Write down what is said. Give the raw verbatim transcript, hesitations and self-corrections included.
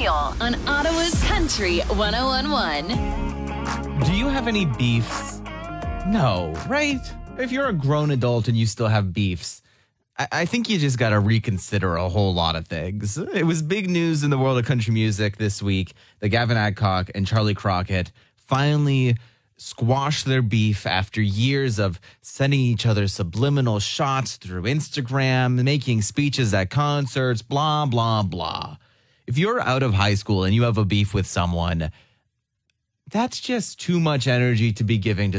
Samuel on Ottawa's Country one oh one point one. Do you have any beefs? No, right? If you're a grown adult and you still have beefs, I, I think you just got to reconsider a whole lot of things. It was big news in the world of country music this week that Gavin Adcock and Charlie Crockett finally squashed their beef after years of sending each other subliminal shots through Instagram, making speeches at concerts, blah, blah, blah. If you're out of high school and you have a beef with someone, that's just too much energy to be giving to